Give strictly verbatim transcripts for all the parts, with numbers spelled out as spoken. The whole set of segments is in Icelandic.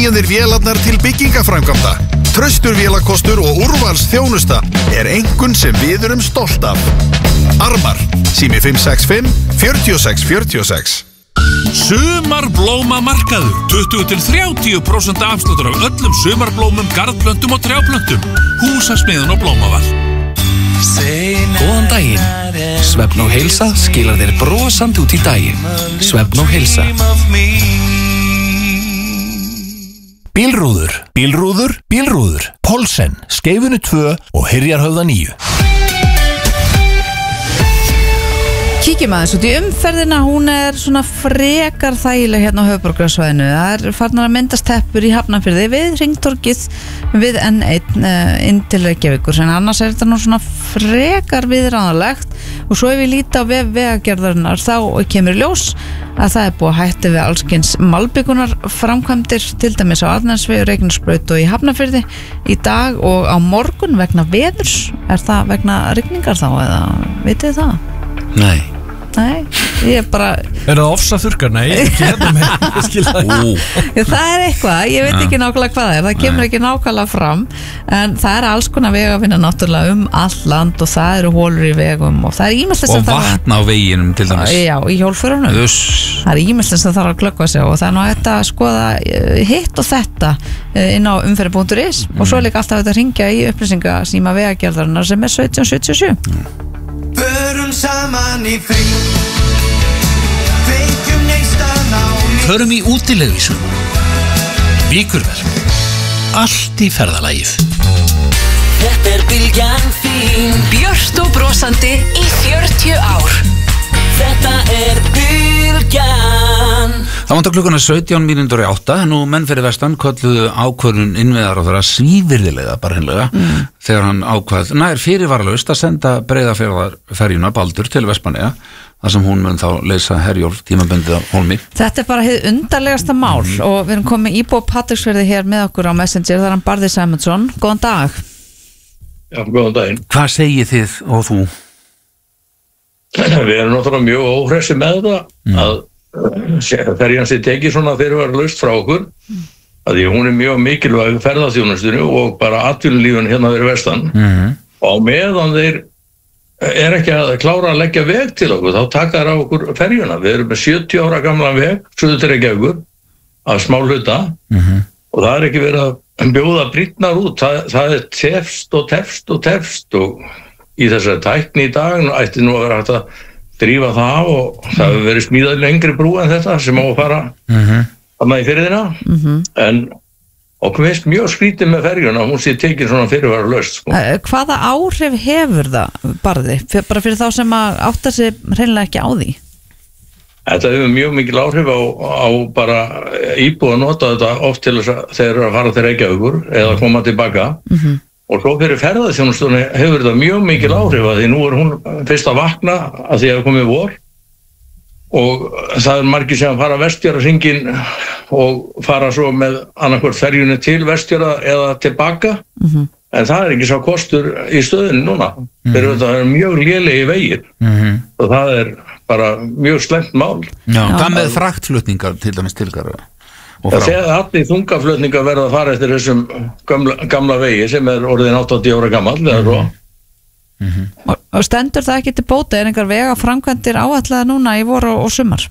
endurnýjaðir vélarnar til byggingaframkvæmda. Traustur vélakostur og úrvals þjónusta er engun sem við erum stolt af. Armar, sími fimm sex fimm, fjögur sex fjögur sex. Sumarblómamarkaður, tuttugu til þrjátíu prósent afsláttur af öllum sumarblómum, garðplöntum og trjáplöntum. Húsasmiðun og Blómaval. Góðan daginn. Svefn og heilsa skilar þér brosandi út í daginn. Svefn og heilsa. Bílrúður, bílrúður, bílrúður. Polsen, Skeifunu tvö og Hyrjarhöfða níu. Kíkjum aðeins út í umferðina, hún er svona frekar þægileg hérna á höfuðborgarsvæðinu. Það er farnar að myndast teppur í Hafnarfirði við Hringtorgið við N einn inn til Reykjavíkur, en annars er þetta nú svona frekar viðráðanlegt. Og svo ef við líta á vef vegagerðarinnar þá kemur ljós að það er búið að hætta við allskyns malbikunar framkvæmdir, til dæmis á Arnarnesvegi, Reykjanesbraut og í Hafnarfirði í dag og á morgun vegna veðurs. Er það vegna rigningar þá eða vitið það? Nei. Nei, ég er bara... Er það ofsa þurkar? Nei, ekki hérna með, ég skil það. Það er eitthvað, ég veit ekki nákvæmlega hvað það er, það kemur Nei. ekki nákvæmlega fram, en það er alls konar vegavinna náttúrulega um allt land og það eru hólur í vegum og það er ímestlega sem þarf að... Og vatn á veginum til dæmis. Já, í hjólförunum. Það er ímestlega sem þarf að glöggva sig og það er nú þetta að skoða hitt og þetta inn á umferð punktur is mm. og svo er líka alltaf þetta að hringja í upplýsingasíma vegagerðarinnar sem er sautján sjötíu og sjö. Mm. Förum saman í frí, fengjum neistan á mig. Förum í útilegu í sumar. Víkurverk. Allt í ferðalagið. Þetta er bylgjan þín, björt og brosandi í fjörutíu ár. Þetta er bylgjan. Það vantar klukkuna sautján mínútur í átta. Nú menn fyrir vestan kölluðu ákvörðun innviðar á þeirra svívirðilega bara hinlega mm. þegar hann ákvað nær fyrirvaralaust að senda Breiðafjarðarferjuna Baldur til Vestmannaeyja þar sem hún mun þá leysa Herjólf tímabundið á Hólmi. Þetta er bara hið undarlegasta mál mm. og við erum komið íbúa Patreksfirði hér með okkur á Messenger, það er hann Barði Sæmundsson. Góðan dag. Já, góðan daginn. Hvað segið þið og þú? Við erum náttúrulega mjög óhressi með það mm. að ferjan sé tekið svona fyrirvaralaust frá okkur mm. að því hún er mjög mikilvæg ferðaþjónustinu og bara atvinnulífun hérna fyrir vestan mm. og á meðan þeir er ekki að klára að leggja veg til okkur þá taka þær á okkur ferjuna. Við erum með sjötíu ára gamlan veg suður til Reykjavíkur af smá hluta mm. og það er ekki verið að bjóða brýtnar út, það, það er tefst og tefst og tefst og í þessari tækni í dag ætti nú að vera hægt að drífa það af og það hefur verið smíðað lengri brú en þetta sem á að fara mm-hmm. að í firðina mm-hmm. en okkur veist mjög skrítið með ferjuna hún sé tekin svona fyrirvaralaust sko. Hvaða áhrif hefur það Barði, bara fyrir þá sem að átta sig hreinlega ekki á því? Þetta hefur mjög mikil áhrif á, á bara íbúa að nota þetta oft til þess að þeir eru að fara til Reykjavíkur eða koma tilbaka mm-hmm. og svo fyrir ferðaþjónustunni hefur þetta mjög mikil áhrif að því nú er hún fyrst að vakna að því að komið vor og það er margir sem fara Vestfjarðarhringinn og fara svo með annarkvort ferjunni til Vestfjarða eða tilbaka mm-hmm. en það er ekki sá kostur í stöðinu núna mm-hmm. fyrir þetta er mjög lélegi vegir mm-hmm. og það er bara mjög slæmt mál. Já, hvað með fraktflutningar til dæmis tilgar? Þegar allir þungaflutningar verða að fara eftir þessum gamla, gamla vegi sem er orðin áttatíu ára gamall eða svo. Mm-hmm. Og, og stendur það ekki til bóta, er einhver vega framkvæmdir áætlaða núna í vor og, og sumar?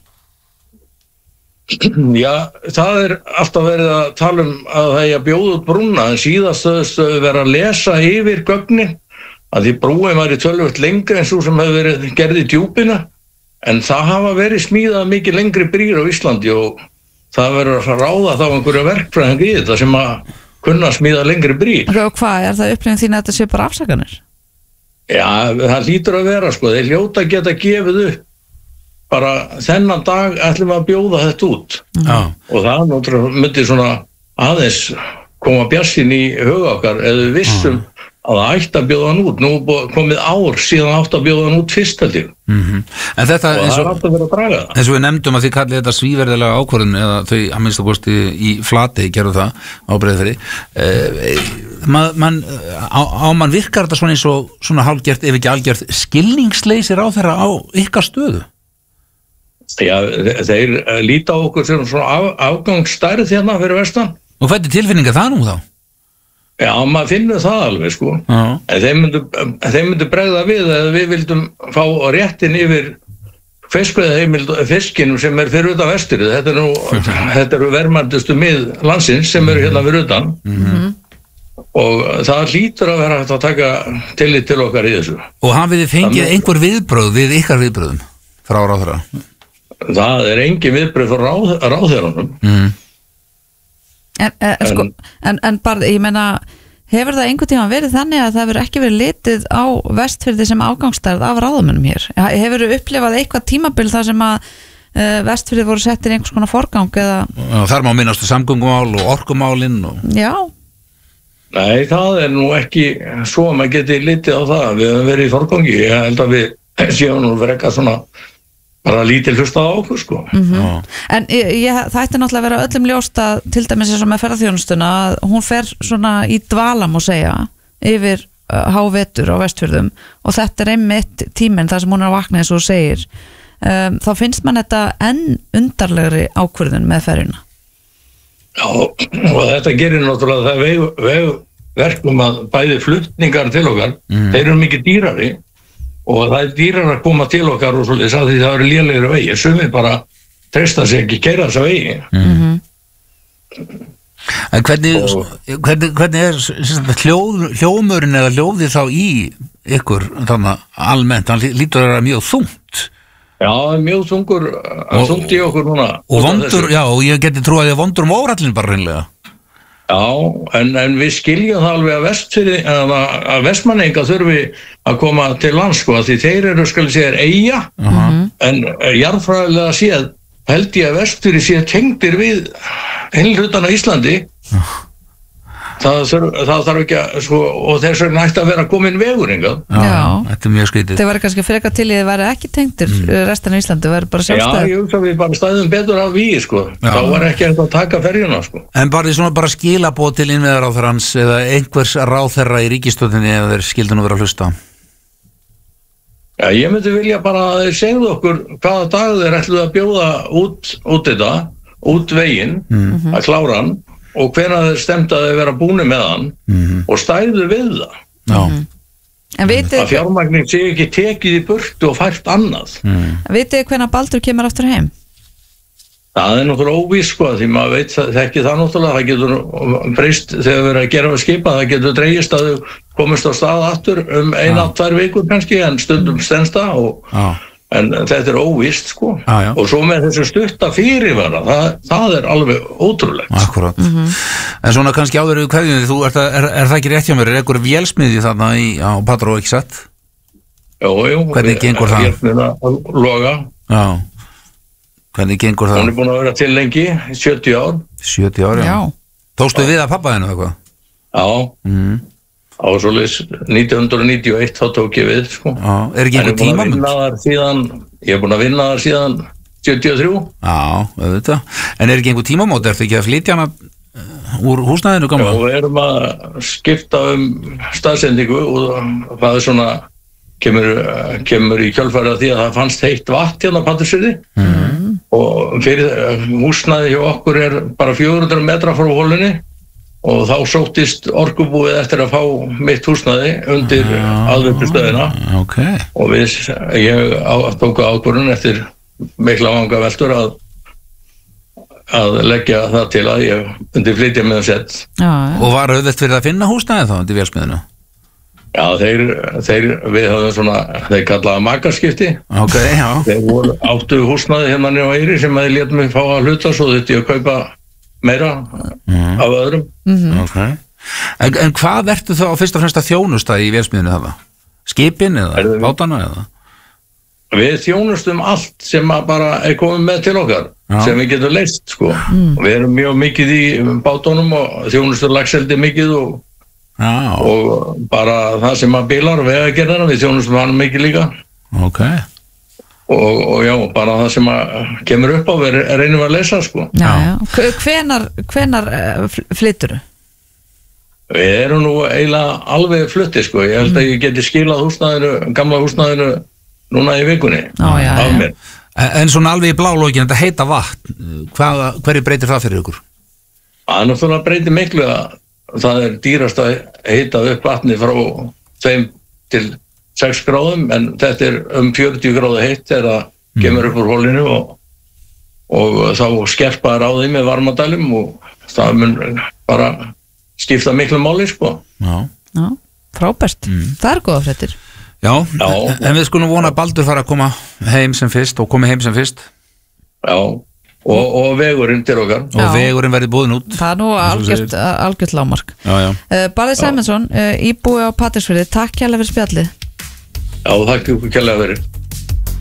Já, það er alltaf verið að tala um að það er að bjóða út brúna en síðast þau verið að lesa yfir gögnin að því brúin var í tölvöld lengri en svo sem hefur verið gerð í djúpina en það hafa verið smíðað mikið lengri brýr á Íslandi og það verður að ráða þá einhverju verkfræðingi í þetta sem að kunna smíða lengri brýr. Og hvað, er það upplifin þín að þetta sé bara afsakanir? Já, það lítur að vera sko, þeir hljóta geta gefið upp bara þennan dag ætlum að bjóða þetta út mm. og það náttúrulega myndi svona aðeins koma bjassin í huga okkar eða við vissum mm. að það ætti að bjóða hann út. Nú komið ár síðan átti að bjóða hann út fyrst held ég. Mm-hmm. En þetta og það er alltaf verið að draga það. Eins og við nefndum að þið kallið þetta svíverðilega ákvörðun eða þau að minnsta kosti í Flatey gerðu það á Breiðafirði. Eh, man, man, á, á mann virkar þetta svona eins og svona hálfgert ef ekki algjört skilningsleysir á þeirra á ykkar stöðu? Já, þeir líta á okkur sem svona af, afgangsstærð hérna fyrir vestan. Og hvernig tilfinning er það nú þá? Já, maður finnur það alveg sko. Já. En þeim myndu, þeim myndu bregða við að við vildum fá réttin yfir fiskveiðaheimild fiskinum sem er fyrir utan vesturið. Þetta er nú, þetta eru verðmætustu mið landsins sem eru hérna fyrir utan. Mm-hmm. Og það hlýtur að vera hægt að taka tillit til okkar í þessu. Og hafið þið fengið einhver viðbröð við ykkar viðbröðum frá ráðherra? Það er engin viðbröð frá ráð, ráðherranum. Mm. En, en, sko, en, en bara, ég meina, hefur það einhvern tíma verið þannig að það hefur ekki verið litið á Vestfirði sem ágangsstærð af ráðamönnum hér? Hefur þú upplifað eitthvað tímabil þar sem að uh, Vestfirði voru settir einhvers konar forgang eða? Já, þar má minnast samgöngumál og orkumálin og... Já. Nei, það er nú ekki svo að maður geti litið á það. Við höfum verið í forgangi. Ég held að við séum nú verið eitthvað svona bara lítið hlustað á okkur, sko. Mm-hmm. En ég, ég, það ætti náttúrulega að vera öllum ljóst að til dæmis eins og með ferðarþjónustuna að hún fer svona í dvala má segja yfir uh, hávetur á Vestfjörðum og þetta er einmitt tíminn þar sem hún er að vakna eins og þú segir. Um, þá finnst mann þetta enn undarlegri ákvörðun með ferðina. Já, og þetta gerir náttúrulega það veg, veg, verkum að bæði flutningar til okkar, mm. þeir eru mikið dýrari og það er dýrar að koma til okkar og svolítið að því það eru lélegri vegi, sumir bara treysta sig ekki keyra þessa vegi. Mm. En hvernig, og, hvernig, hvernig er hljóð, hljómurinn eða hljóðið þá í ykkur þannig almennt, hann lítur að vera mjög þungt? Já, mjög þungur, þungt í okkur núna. Og vondur, já, og ég geti trúið að ég vondur um órallin bara reynlega. Já, en, en við skiljum það alveg að Vestfirði, að, að Vestmanninga þurfi að koma til lands, sko, því þeir eru, skal ég segja, eyja, uh-huh. en jarðfræðilega séð, held ég að Vestfirði séð tengdir við heilhlutan á Íslandi, uh. það, þarf, það þarf ekki að, sko, og þess vegna ætti að vera komin vegur hingað. Já, já, þetta er mjög skrítið. Þau væri kannski frekar til í að vera ekki tengdir mm. restan af Íslandi, væri bara sjálfstæð. Já, ég hugsa við bara stæðum betur af víi, sko. Já. Þá var ekki eitthvað að taka ferjuna, sko. En bara því svona bara skilaboð til innviðaráðherrans eða einhvers ráðherra í ríkisstjórninni ef þeir skildu nú vera að hlusta? Já, ég myndi vilja bara að þeir segðu okkur hvaða dag þeir ætluðu að bjóða út, út þetta, út veginn, mm. að klára hann og hvenær þeir stemdu að þeir vera búni með hann mm. og stæðu við það. Já. Mm. En vitið að fjármagning sé ekki tekið í burtu og fært annað. Mm. Vitið hvenær Baldur kemur aftur heim? Það er náttúrulega óvíst, sko, því maður veit það ekki það náttúrulega, það getur breyst þegar við erum að gera við skipa, það getur dreigist að þau komist á stað aftur um eina, ja. tvær vikur kannski, en stundum stendst það og ja. en þetta er óvíst, sko, ja, ja. og svo með þessu stutta fyrirvara, það, það er alveg ótrúlegt. Akkurat. Mm-hmm. En svona kannski áður við kveðjunni, þú ert að, er, er það ekki rétt hjá mér, er einhver vélsmiði þarna í, á Patró, ekki satt? Jú, jú. Hvernig gengur það? Vélsmiðna loga. Já. Hvernig gengur það? Hún er búin að vera til lengi, sjötíu ár. sjötíu ár, já. já. Tókstu við að pappa þennu eitthvað? Já. Mm. Á svoleiðis nítján hundruð níutíu og eitt þá tók ég við, sko. Já, er ekki einhver tímamund? Ég er búin að vinna þar síðan sjötíu og þrjú. Já, auðvitað. En er ekki einhver tímamót? Ertu ekki að flytja hana úr húsnæðinu gamla? Já, við erum að skipta um staðsendingu og það er svona kemur, kemur í kjölfæri að því að það fannst heitt vatn hérna á Patreksfirði mm. og fyrir húsnæði hjá okkur er bara fjögur hundruð metra frá holunni og þá sóttist orkubúið eftir að fá mitt húsnæði undir ah, aðveitustöðina okay. og við, ég á, tók ákvörðun eftir mikla vanga veltur að að leggja það til að ég undir flytja með sett. Og var auðvelt fyrir að finna húsnæði þá undir vélsmiðinu? Já, þeir, þeir við höfum svona, þeir kallaða makarskipti. Ok, já. Þeir voru áttu húsnæði hérna á Eyri sem að þeir létu mig fá að hluta svo þetta ég að kaupa meira mm. af öðrum. Mm-hmm. Okay. En, en hvað verður þá fyrst og fremst að þjónusta í vélsmiðinu það? Skipin eða bátana eða? Við þjónustum allt sem að bara er komið með til okkar já. Sem við getum leist, sko. Mm. Við erum mjög mikið í bátunum og þjónustum lagseldi mikið og Já. og bara það sem að bílar og vegagerðina, við þjónustum hann mikið líka okay. og, og já, bara það sem að kemur upp á við reynum að lesa sko. Já, já. Hvenar, hvenar flyttur þú? Við erum nú eiginlega alveg flutti sko. Ég held að ég geti skilað húsnæðinu, gamla húsnæðinu núna í vikunni já, já, af mér. En svona alveg í blálógin, þetta heita vatn, hvað, hverju breytir það fyrir ykkur? Það náttúrulega breytir miklu að það er dýrast að hita upp vatni frá tveim til sex gráðum en þetta er um fjörutíu gráðu heitt þegar það mm. kemur upp úr holinu og, og þá skerpaður á því með varmadælum og það mun bara skipta miklu máli sko. Já, Já frábært, mm. það er góða fréttir. Já, Já, en við skulum vona að Baldur fara að koma heim sem fyrst og komi heim sem fyrst. Já, og, og vegurinn til okkar. Og já. Vegurinn verði búinn út. Það er nú algjört, algjört lágmark. Já, já. Uh, Barði Sæmundsson, uh, íbúi á Patreksfirði, takk kærlega fyrir spjallið. Já, takk ykkur kærlega fyrir.